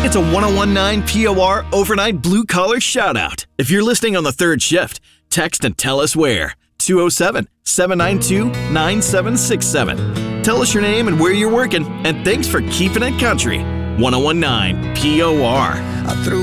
It's a 1019 POR overnight blue collar shout out. If you're listening on the third shift, text and tell us where. 207-792-9767. Tell us your name and where you're working, and thanks for keeping it country. 1019 POR. I threw